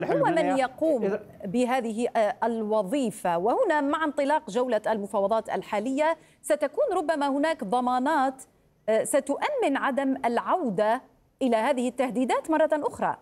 هو من يقوم بهذه الوظيفة. وهنا مع انطلاق جولة المفاوضات الحالية ستكون ربما هناك ضمانات ستؤمن عدم العودة إلى هذه التهديدات مرة أخرى.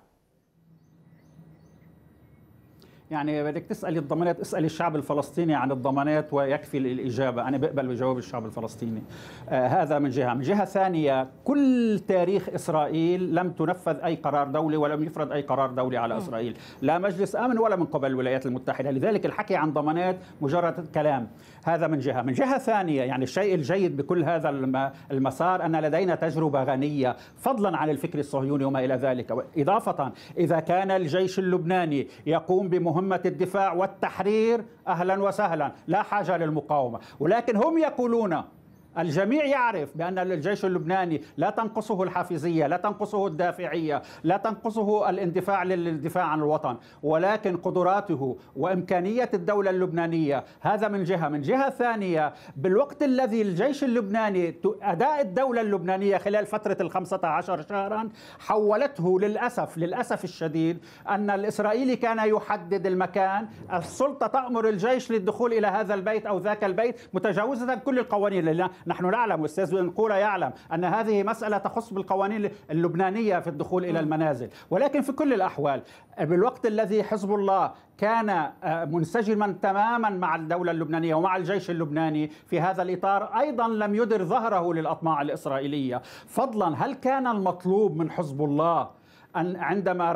يعني بدك تسألي الضمانات، اسألي الشعب الفلسطيني عن الضمانات ويكفي الإجابة. أنا بقبل بجواب الشعب الفلسطيني. هذا من جهة. من جهة ثانية، كل تاريخ إسرائيل لم تنفذ أي قرار دولي ولم يفرض أي قرار دولي على إسرائيل، لا مجلس أمن ولا من قبل الولايات المتحدة. لذلك الحكي عن ضمانات مجرد كلام. هذا من جهة. من جهة ثانية، يعني الشيء الجيد بكل هذا المسار أن لدينا تجربة غنية فضلا عن الفكر الصهيوني وما إلى ذلك. إضافة، إذا كان الجيش اللبناني يقوم بمهمة الدفاع والتحرير أهلا وسهلا، لا حاجة للمقاومة. ولكن هم يقولون، الجميع يعرف بأن الجيش اللبناني لا تنقصه الحافزية، لا تنقصه الدافعية، لا تنقصه الاندفاع للدفاع عن الوطن، ولكن قدراته وإمكانية الدولة اللبنانية. هذا من جهة. من جهة ثانية، بالوقت الذي الجيش اللبناني أداء الدولة اللبنانية خلال فترة 15 شهرا حولته للأسف الشديد أن الإسرائيلي كان يحدد المكان، السلطة تأمر الجيش للدخول إلى هذا البيت أو ذاك البيت متجاوزة كل القوانين. لأن نحن نعلم، أستاذ بنقولة يعلم، أن هذه مسألة تخص بالقوانين اللبنانية في الدخول إلى المنازل. ولكن في كل الأحوال، بالوقت الذي حزب الله كان منسجما تماما مع الدولة اللبنانية ومع الجيش اللبناني في هذا الإطار، أيضا لم يدر ظهره للأطماع الإسرائيلية. فضلا، هل كان المطلوب من حزب الله أن عندما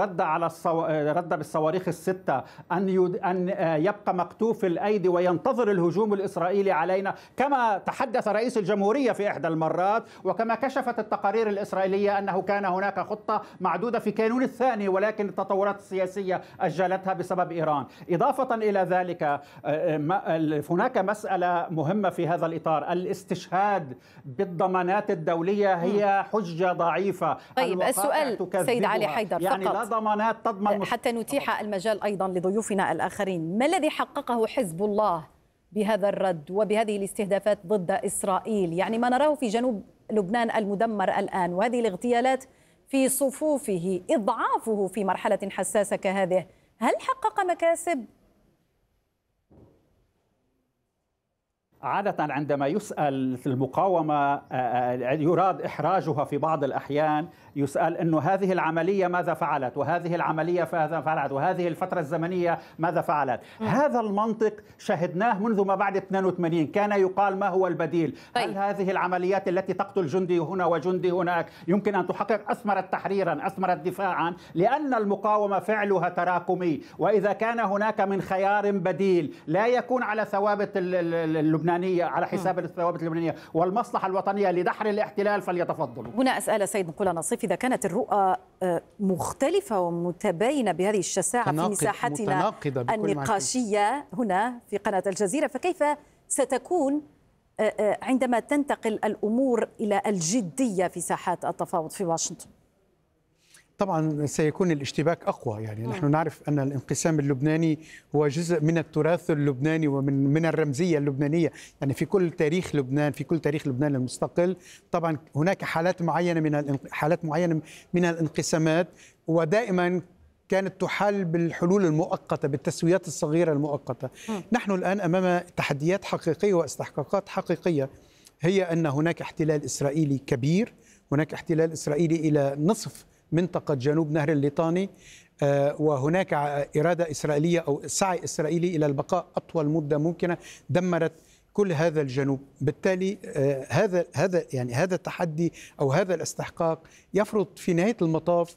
رد بالصواريخ الستة أن يبقى مكتوف الأيدي وينتظر الهجوم الإسرائيلي علينا كما تحدث رئيس الجمهورية في إحدى المرات، وكما كشفت التقارير الإسرائيلية أنه كان هناك خطة معدودة في كانون الثاني، ولكن التطورات السياسية أجلتها بسبب إيران. إضافة إلى ذلك، هناك مسألة مهمة في هذا الإطار، الاستشهاد بالضمانات الدولية هي حجة ضعيفة. طيب، السؤال سيد علي حيدر، يعني فقط لا ضمانات تضمن حتى نتيح المجال أيضا لضيوفنا الآخرين. ما الذي حققه حزب الله بهذا الرد وبهذه الاستهدافات ضد إسرائيل؟ يعني ما نراه في جنوب لبنان المدمر الآن وهذه الاغتيالات في صفوفه، إضعافه في مرحلة حساسة كهذه، هل حقق مكاسب؟ عادة عندما يسأل في المقاومة يراد إحراجها في بعض الأحيان، يسأل أنه هذه العملية ماذا فعلت، وهذه العملية ماذا فعلت، وهذه الفترة الزمنية ماذا فعلت. هذا المنطق شهدناه منذ ما بعد 82. كان يقال ما هو البديل؟ هل هذه العمليات التي تقتل جندي هنا وجندي هناك يمكن أن تحقق؟ أثمرت تحريرا، أثمرت دفاعا، لأن المقاومة فعلها تراكمي. وإذا كان هناك من خيار بديل لا يكون على ثوابت اللبنانية، على حساب الثوابت اللبنانية والمصلحة الوطنية لدحر الاحتلال، فليتفضلوا. هنا أسأل سيد نقولة نصيف، إذا كانت الرؤى مختلفة ومتباينة بهذه الشساعة في مساحتنا النقاشية هنا في قناة الجزيرة، فكيف ستكون عندما تنتقل الأمور إلى الجدية في ساحات التفاوض في واشنطن؟ طبعا سيكون الاشتباك أقوى. يعني نحن نعرف أن الانقسام اللبناني هو جزء من التراث اللبناني ومن الرمزية اللبنانية. يعني في كل تاريخ لبنان المستقل طبعا هناك حالات معينة من الانقسامات، ودائما كانت تحل بالحلول المؤقتة، بالتسويات الصغيرة المؤقتة. نحن الآن أمام تحديات حقيقية واستحقاقات حقيقية، هي أن هناك احتلال إسرائيلي كبير، هناك احتلال إسرائيلي إلى نصف منطقة جنوب نهر الليطاني، وهناك إرادة إسرائيلية أو سعي إسرائيلي إلى البقاء أطول مدة ممكنة دمرت كل هذا الجنوب. بالتالي هذا التحدي أو هذا الاستحقاق يفرض في نهاية المطاف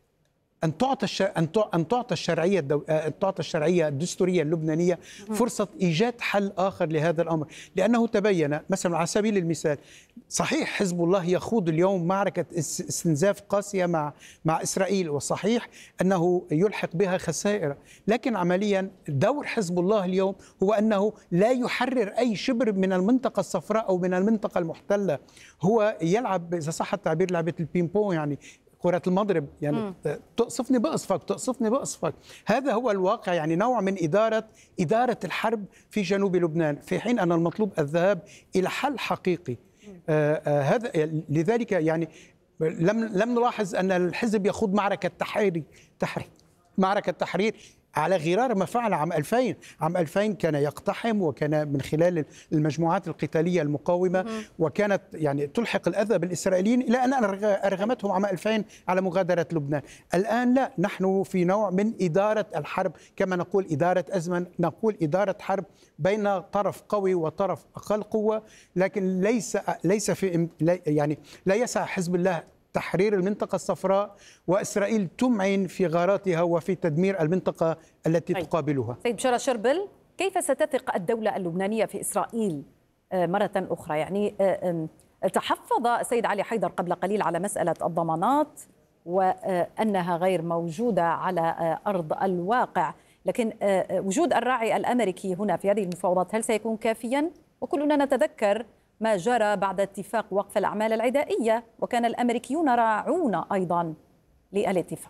أن تعطى الشرعية الدستورية اللبنانية فرصة إيجاد حل آخر لهذا الأمر. لأنه تبين مثلا على سبيل المثال، صحيح حزب الله يخوض اليوم معركة استنزاف قاسية مع إسرائيل، وصحيح أنه يلحق بها خسائر، لكن عمليا دور حزب الله اليوم هو أنه لا يحرر أي شبر من المنطقة الصفراء أو من المنطقة المحتلة. هو يلعب، إذا صح التعبير، لعبة البينبون، يعني كرة المضرب، يعني تقصفني بقصفك. هذا هو الواقع، يعني نوع من إدارة الحرب في جنوب لبنان، في حين أن المطلوب الذهاب إلى حل حقيقي. هذا لذلك يعني لم نلاحظ أن الحزب يخوض معركة تحرير. معركة تحرير على غرار ما فعل عام 2000. عام 2000 كان يقتحم، وكان من خلال المجموعات القتالية المقاومة، وكانت يعني تلحق الأذى بالإسرائيليين إلى أن أرغمتهم عام 2000 على مغادرة لبنان. الآن لا، نحن في نوع من إدارة الحرب، كما نقول إدارة أزمة، نقول إدارة حرب بين طرف قوي وطرف أقل قوة، لكن ليس في يعني لا يسع حزب الله تحرير المنطقة الصفراء، وإسرائيل تمعن في غاراتها وفي تدمير المنطقة التي تقابلها. سيد بشارة شربل، كيف ستثق الدولة اللبنانية في إسرائيل مرة أخرى؟ يعني تحفظ السيد علي حيدر قبل قليل على مسألة الضمانات وأنها غير موجودة على أرض الواقع، لكن وجود الراعي الأمريكي هنا في هذه المفاوضات هل سيكون كافيا؟ وكلنا نتذكر ما جرى بعد اتفاق وقف الأعمال العدائية، وكان الأمريكيون راعون أيضا للاتفاق.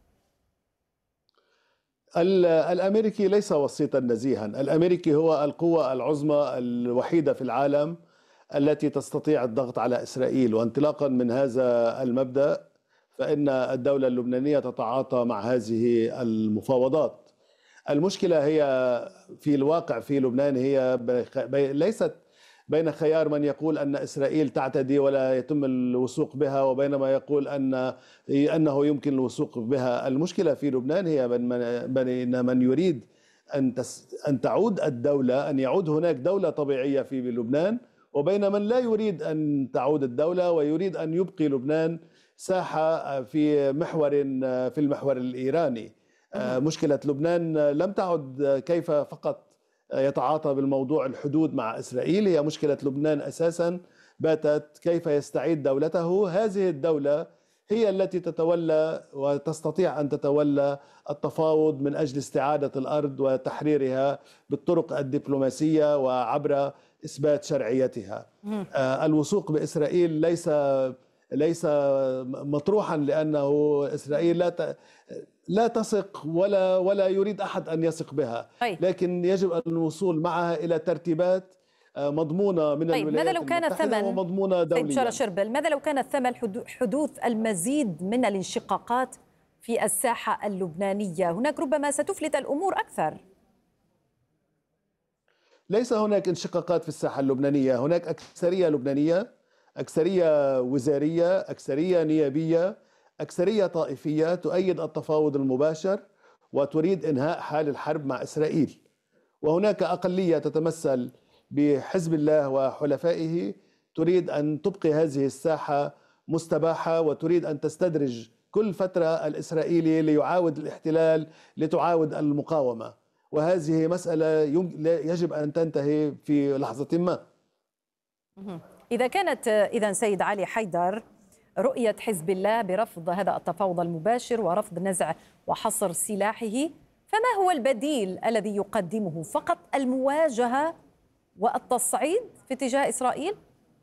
الأمريكي ليس وسيطا نزيها، الأمريكي هو القوة العظمى الوحيدة في العالم التي تستطيع الضغط على إسرائيل، وانطلاقا من هذا المبدأ فإن الدولة اللبنانية تتعاطى مع هذه المفاوضات. المشكلة هي في الواقع في لبنان هي ليست بين خيار من يقول أن إسرائيل تعتدي ولا يتم الوثوق بها، وبينما يقول أنه يمكن الوثوق بها. المشكلة في لبنان هي بين من يريد أن تعود الدولة، أن يعود هناك دولة طبيعية في لبنان، وبين من لا يريد أن تعود الدولة ويريد أن يبقي لبنان ساحة في المحور الإيراني. مشكلة لبنان لم تعد كيف فقط يتعاطى بالموضوع الحدود مع إسرائيل، هي مشكلة لبنان أساسا باتت كيف يستعيد دولته. هذه الدولة هي التي تتولى وتستطيع أن تتولى التفاوض من أجل استعادة الأرض وتحريرها بالطرق الدبلوماسية وعبر إثبات شرعيتها. الوثوق بإسرائيل ليس مطروحا، لأنه إسرائيل لا تثق ولا يريد أحد أن يثق بها، لكن يجب الوصول معها إلى ترتيبات مضمونة من الولايات المتحدة ومضمونة دوليا. بشارة شربل، ماذا لو كان الثمن حدوث المزيد من الانشقاقات في الساحة اللبنانية؟ هناك ربما ستفلت الأمور أكثر. ليس هناك انشقاقات في الساحة اللبنانية، هناك أكثرية لبنانية، أكثرية وزارية، أكثرية نيابية، أكثرية طائفية تؤيد التفاوض المباشر وتريد إنهاء حال الحرب مع إسرائيل، وهناك أقلية تتمثل بحزب الله وحلفائه تريد أن تبقي هذه الساحة مستباحة، وتريد أن تستدرج كل فترة الإسرائيلي ليعاود الاحتلال لتعاود المقاومة، وهذه مسألة يجب أن تنتهي في لحظة ما. إذا سيد علي حيدر، رؤية حزب الله برفض هذا التفاوض المباشر ورفض نزع وحصر سلاحه، فما هو البديل الذي يقدمه؟ فقط المواجهة والتصعيد في اتجاه إسرائيل؟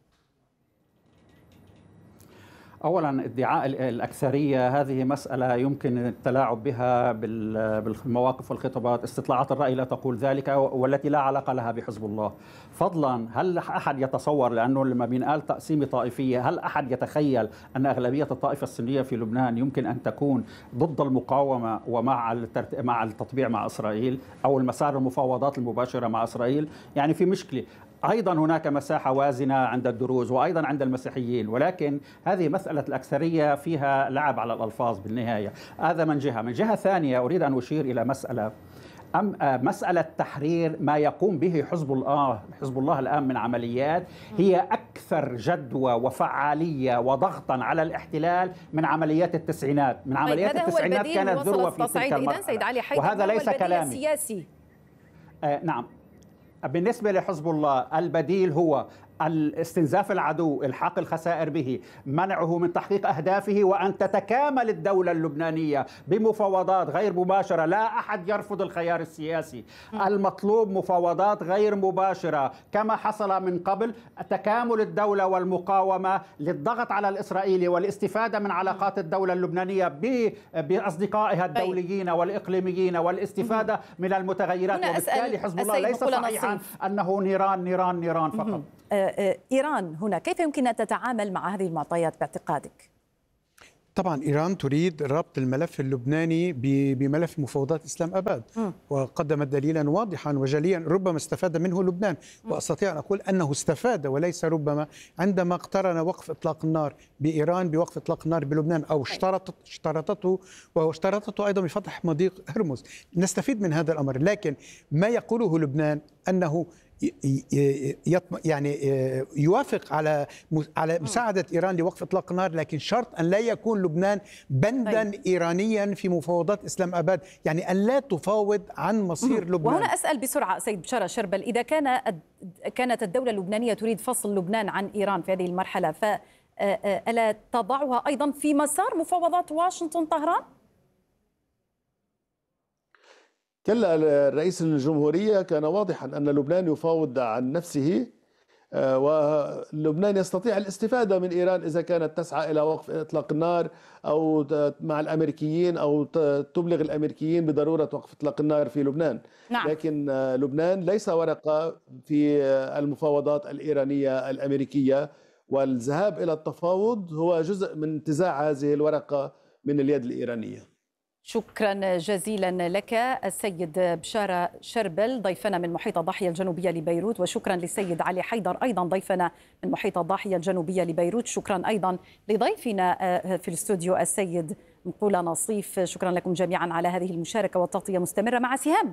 أولا ادعاء الأكثرية هذه مسألة يمكن التلاعب بها بالمواقف والخطابات. استطلاعات الرأي لا تقول ذلك، والتي لا علاقة لها بحزب الله. فضلا، هل أحد يتصور، لأنه لما بينقال تقسيمة طائفية، هل أحد يتخيل أن أغلبية الطائفة السنية في لبنان يمكن أن تكون ضد المقاومة ومع التطبيع مع إسرائيل أو المسار المفاوضات المباشرة مع إسرائيل؟ يعني في مشكلة. أيضا هناك مساحة وازنة عند الدروز وأيضا عند المسيحيين، ولكن هذه مسألة الأكثرية فيها لعب على الألفاظ بالنهاية. هذا من جهة. من جهة ثانية أريد أن أشير إلى مسألة تحرير ما يقوم به حزب الله الآن من عمليات هي أكثر جدوى وفعالية وضغطا على الاحتلال من عمليات التسعينات. من عمليات التسعينات كانت ذروة في تلك المرحلة، وهذا ليس كلامي السياسي. نعم. بالنسبة لحزب الله البديل هو الاستنزاف العدو، الحاق الخسائر به، منعه من تحقيق أهدافه، وأن تتكامل الدولة اللبنانية بمفاوضات غير مباشرة. لا أحد يرفض الخيار السياسي، المطلوب مفاوضات غير مباشرة كما حصل من قبل، تكامل الدولة والمقاومة للضغط على الإسرائيلي والاستفادة من علاقات الدولة اللبنانية بأصدقائها الدوليين والإقليميين والاستفادة من المتغيرات. وبالتالي حزب الله ليس صحيحا أنه نيران فقط. إيران هنا كيف يمكن أن تتعامل مع هذه المعطيات باعتقادك؟ طبعا إيران تريد ربط الملف اللبناني بملف مفاوضات إسلام أباد، وقدمت دليلا واضحا وجليا ربما استفاد منه لبنان، وأستطيع أن أقول أنه استفاد وليس ربما، عندما اقترن وقف إطلاق النار بإيران بوقف إطلاق النار بلبنان، أو اشترطته أيضا بفتح مضيق هرمز. نستفيد من هذا الأمر، لكن ما يقوله لبنان أنه يعني يوافق على مساعدة إيران لوقف إطلاق النار، لكن شرط أن لا يكون لبنان بندا إيرانيا في مفاوضات إسلام أباد، يعني أن لا تفاوض عن مصير لبنان. وهنا أسأل بسرعة سيد بشارة شربل، إذا كانت الدولة اللبنانية تريد فصل لبنان عن إيران في هذه المرحلة، فألا تضعها أيضا في مسار مفاوضات واشنطن طهران؟ كلا، الرئيس الجمهورية كان واضحا أن لبنان يفاوض عن نفسه، ولبنان يستطيع الاستفادة من إيران إذا كانت تسعى إلى وقف إطلاق النار أو مع الأمريكيين أو تبلغ الأمريكيين بضرورة وقف إطلاق النار في لبنان. نعم. لكن لبنان ليس ورقة في المفاوضات الإيرانية الأمريكية، والذهاب إلى التفاوض هو جزء من انتزاع هذه الورقة من اليد الإيرانية. شكرا جزيلا لك السيد بشارة شربل ضيفنا من محيط الضاحية الجنوبية لبيروت، وشكرا للسيد علي حيدر أيضا ضيفنا من محيط الضاحية الجنوبية لبيروت. شكرا أيضا لضيفنا في الاستوديو السيد مقولة نصيف. شكرا لكم جميعا على هذه المشاركة، والتغطية مستمرة مع سهام.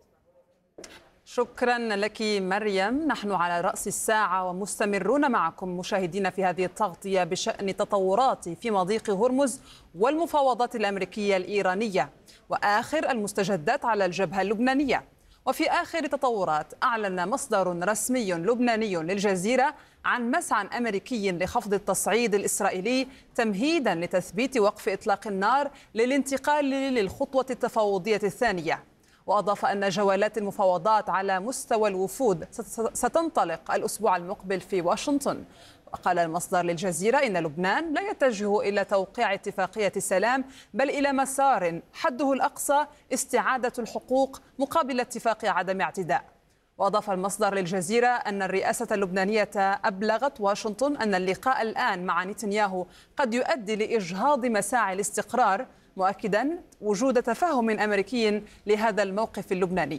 شكرا لك مريم. نحن على رأس الساعة ومستمرون معكم مشاهدين في هذه التغطية بشأن تطورات في مضيق هرمز والمفاوضات الأمريكية الإيرانية وآخر المستجدات على الجبهة اللبنانية. وفي آخر تطورات، أعلن مصدر رسمي لبناني للجزيرة عن مسعى أمريكي لخفض التصعيد الإسرائيلي تمهيدا لتثبيت وقف إطلاق النار للانتقال للخطوة التفاوضية الثانية. وأضاف أن جولات المفاوضات على مستوى الوفود ستنطلق الأسبوع المقبل في واشنطن. وقال المصدر للجزيرة إن لبنان لا يتجه إلى توقيع اتفاقية سلام، بل إلى مسار حده الأقصى استعادة الحقوق مقابل اتفاق عدم اعتداء. وأضاف المصدر للجزيرة أن الرئاسة اللبنانية أبلغت واشنطن أن اللقاء الآن مع نتنياهو قد يؤدي لإجهاض مساعي الاستقرار، مؤكدا وجود تفهم أمريكي لهذا الموقف اللبناني.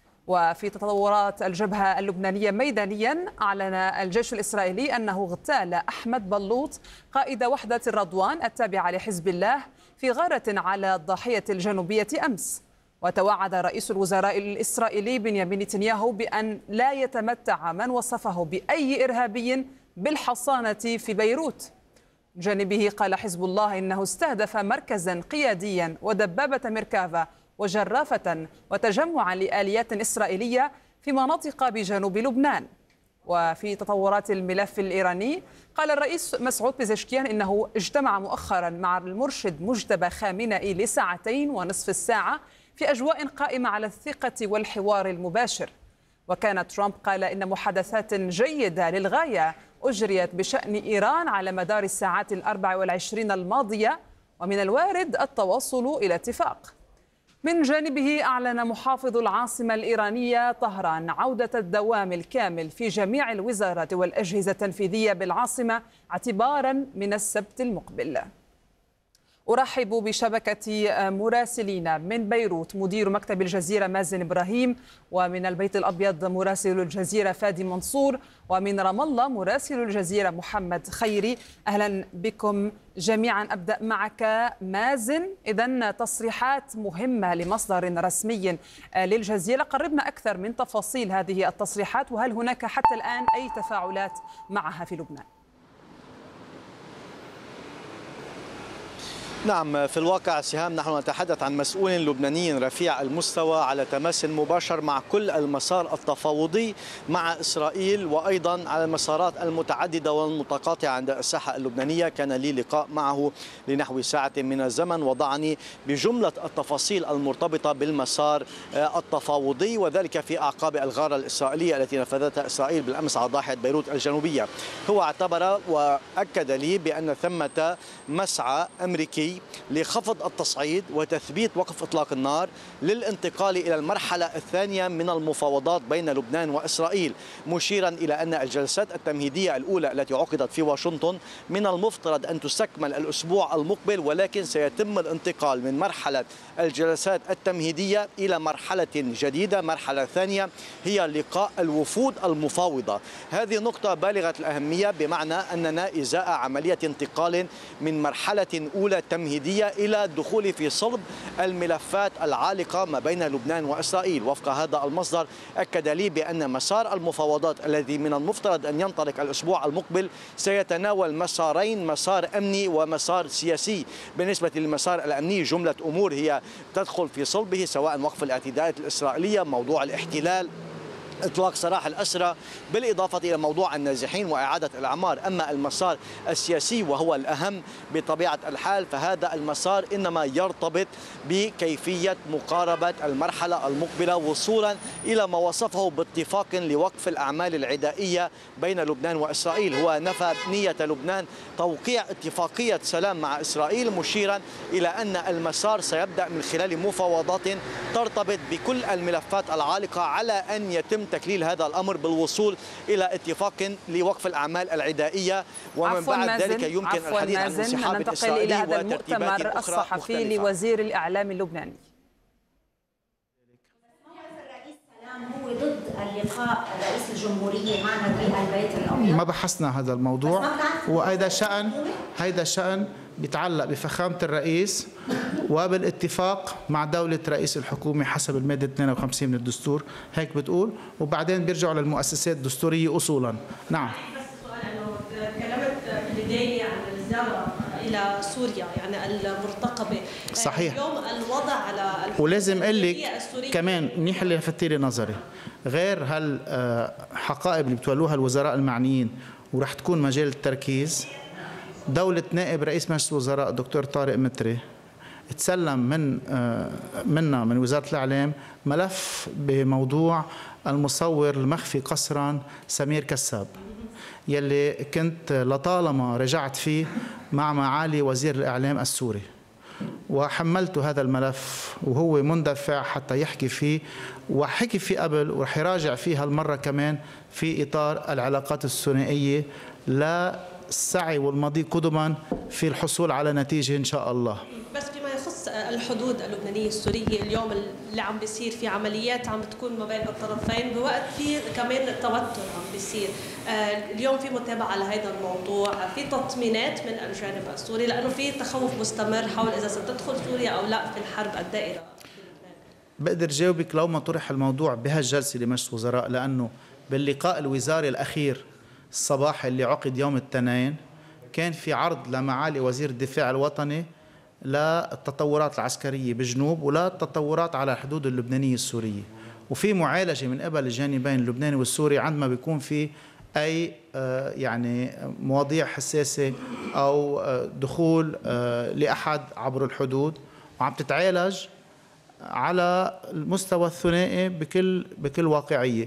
وفي تطورات الجبهة اللبنانية ميدانيا، أعلن الجيش الإسرائيلي أنه اغتال أحمد بلوط قائد وحدة الرضوان التابعة لحزب الله في غارة على الضاحية الجنوبية أمس. وتوعد رئيس الوزراء الإسرائيلي بنيامين نتنياهو بأن لا يتمتع من وصفه بأي إرهابي بالحصانة في بيروت. جانبه قال حزب الله إنه استهدف مركزا قياديا ودبابة ميركافا وجرافة وتجمعا لآليات إسرائيلية في مناطق بجنوب لبنان. وفي تطورات الملف الإيراني، قال الرئيس مسعود بيزشكيان إنه اجتمع مؤخرا مع المرشد مجتبى خامنئي لساعتين ونصف الساعة في أجواء قائمة على الثقة والحوار المباشر. وكان ترامب قال إن محادثات جيدة للغاية أجريت بشأن إيران على مدار الساعات 24 الماضية، ومن الوارد التوصل إلى اتفاق. من جانبه، أعلن محافظ العاصمة الإيرانية طهران عودة الدوام الكامل في جميع الوزارات والأجهزة التنفيذية بالعاصمة اعتبارا من السبت المقبل. أرحب بشبكة مراسلين من بيروت مدير مكتب الجزيرة مازن إبراهيم، ومن البيت الأبيض مراسل الجزيرة فادي منصور، ومن رام الله مراسل الجزيرة محمد خيري. أهلا بكم جميعا. أبدأ معك مازن. إذن تصريحات مهمة لمصدر رسمي للجزيرة، قربنا أكثر من تفاصيل هذه التصريحات، وهل هناك حتى الآن أي تفاعلات معها في لبنان؟ نعم، في الواقع سهام نحن نتحدث عن مسؤول لبناني رفيع المستوى على تماس مباشر مع كل المسار التفاوضي مع إسرائيل، وأيضا على المسارات المتعددة والمتقاطعة عند الساحة اللبنانية. كان لي لقاء معه لنحو ساعة من الزمن، وضعني بجملة التفاصيل المرتبطة بالمسار التفاوضي، وذلك في أعقاب الغارة الإسرائيلية التي نفذتها إسرائيل بالأمس على ضاحية بيروت الجنوبية. هو اعتبر وأكد لي بأن ثمة مسعى أمريكي إيجابي لخفض التصعيد وتثبيت وقف إطلاق النار للانتقال إلى المرحلة الثانية من المفاوضات بين لبنان وإسرائيل، مشيرا إلى أن الجلسات التمهيدية الأولى التي عقدت في واشنطن من المفترض أن تستكمل الأسبوع المقبل، ولكن سيتم الانتقال من مرحلة الجلسات التمهيدية إلى مرحلة جديدة، مرحلة ثانية هي لقاء الوفود المفاوضة. هذه نقطة بالغة الأهمية، بمعنى أننا إزاء عملية انتقال من مرحلة أولى تمهيدية إلى الدخول في صلب الملفات العالقة ما بين لبنان وإسرائيل. وفق هذا المصدر أكد لي بأن مسار المفاوضات الذي من المفترض أن ينطلق الأسبوع المقبل سيتناول مسارين، مسار أمني ومسار سياسي. بالنسبة للمسار الأمني جملة أمور هي تدخل في صلبه، سواء وقف الاعتداءات الإسرائيلية، موضوع الاحتلال، إطلاق سراح الأسرى، بالإضافة إلى موضوع النازحين وإعادة الأعمار. أما المسار السياسي وهو الأهم بطبيعة الحال، فهذا المسار إنما يرتبط بكيفية مقاربة المرحلة المقبلة وصولا إلى ما وصفه باتفاق لوقف الأعمال العدائية بين لبنان وإسرائيل. هو نفى نية لبنان توقيع اتفاقية سلام مع إسرائيل، مشيرا إلى أن المسار سيبدأ من خلال مفاوضات ترتبط بكل الملفات العالقة على أن يتم تكليل هذا الأمر بالوصول إلى اتفاق لوقف الأعمال العدائية، ومن بعد ذلك يمكن الحديث عن انسحاب ننتقل إلى هذا المؤتمر الصحفي لوزير الإعلام اللبناني. الرئيس سلام هو ضد اللقاء رئيس الجمهورية معنا في البيت الأبيض. ما بحثنا هذا الموضوع، وهيدا شأن بيتعلق بفخامة الرئيس وبالاتفاق مع دولة رئيس الحكومة حسب المادة 52 من الدستور، هيك بتقول، وبعدين بيرجعوا للمؤسسات الدستورية أصولا. نعم. بس السؤال أنه كلمت بالبداية عن الزيارة إلى سوريا يعني المرتقبة. صحيح. اليوم الوضع على ولازم أقول لك كمان منيح اللي لفتي لي نظري، غير هالحقائب اللي بتولوها الوزراء المعنيين ورح تكون مجال التركيز، دولة نائب رئيس مجلس الوزراء دكتور طارق متري تسلم من وزارة الإعلام ملف بموضوع المصور المخفي قسرا سمير كساب، يلي كنت لطالما رجعت فيه مع معالي وزير الإعلام السوري، وحملت هذا الملف وهو مندفع حتى يحكي فيه، وحكي فيه قبل ورح يراجع فيه هالمرة كمان في إطار العلاقات الثنائية للسعي والمضي قدما في الحصول على نتيجة إن شاء الله. بس فيما يخص الحدود اللبنانية السورية، اليوم اللي عم بيصير في عمليات عم بتكون ما بين الطرفين بوقت في كمان توتر عم بيصير، اليوم في متابعة لهذا الموضوع، في تطمينات من الجانب السوري لأنه في تخوف مستمر حول إذا ستدخل سوريا أو لا في الحرب الدائرة. بقدر جاوبك لو ما طرح الموضوع بهالجلسة لمجلس الوزراء، لأنه باللقاء الوزاري الأخير الصباح اللي عقد يوم الاثنين كان في عرض لمعالي وزير الدفاع الوطني للتطورات العسكرية بجنوب ولا التطورات على الحدود اللبنانية السورية، وفي معالجة من قبل الجانبين اللبناني والسوري عندما بيكون في أي يعني مواضيع حساسة أو دخول لأحد عبر الحدود، وعم تتعالج على المستوى الثنائي بكل واقعية،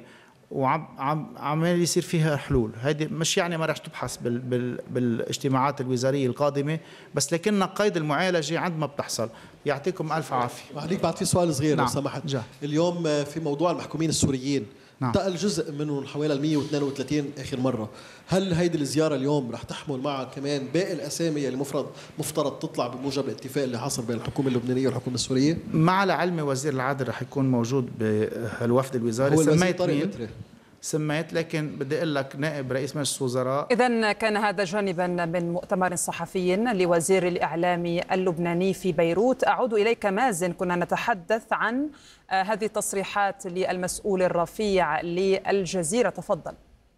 وعمال يصير فيها حلول. هيدي مش يعني ما رح تبحث بالاجتماعات الوزارية القادمة، بس لكن قيد المعالجة عندما بتحصل. يعطيكم ألف عافية. عليك بعد في سؤال صغير نعم. لو سمحت. جا. اليوم في موضوع المحكومين السوريين، نعم. انتقل جزء منهم حوالي 132 آخر مرة، هل هيدي الزيارة اليوم رح تحمل معها كمان باقي الأسامي اللي مفترض تطلع بموجب الاتفاق اللي حصل بين الحكومة اللبنانية والحكومة السورية؟ مع العلم وزير العدل رح يكون موجود بالوفد الوزاري. هو الوزير طارق متري. سميت، لكن بدي اقول لك نائب رئيس مجلس الوزراء. إذن كان هذا جانبا من مؤتمر صحفي لوزير الإعلام اللبناني في بيروت. أعود إليك مازن، كنا نتحدث عن هذه التصريحات للمسؤول الرفيع للجزيرة، تفضل.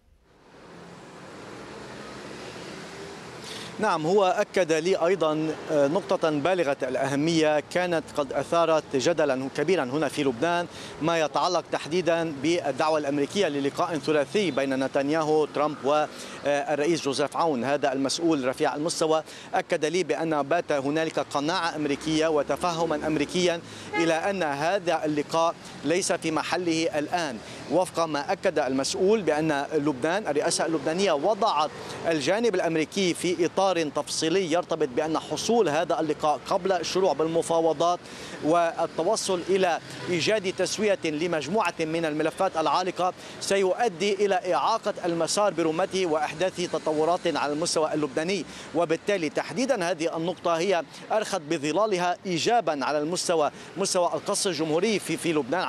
نعم، هو أكد لي أيضا نقطة بالغة الأهمية كانت قد أثارت جدلا كبيرا هنا في لبنان، ما يتعلق تحديدا بالدعوة الأمريكية للقاء ثلاثي بين نتنياهو ترامب والرئيس جوزيف عون. هذا المسؤول رفيع المستوى أكد لي بأن بات هنالك قناعة أمريكية وتفهما أمريكيا إلى أن هذا اللقاء ليس في محله الآن. وفق ما أكد المسؤول بأن لبنان الرئاسة اللبنانية وضعت الجانب الأمريكي في إطار تفصيلي يرتبط بأن حصول هذا اللقاء قبل الشروع بالمفاوضات والتوصل إلى إيجاد تسوية لمجموعة من الملفات العالقة سيؤدي إلى إعاقة المسار برمته وإحداث تطورات على المستوى اللبناني. وبالتالي تحديدا هذه النقطة هي أرخت بظلالها إيجابا على مستوى القصر الجمهوري في لبنان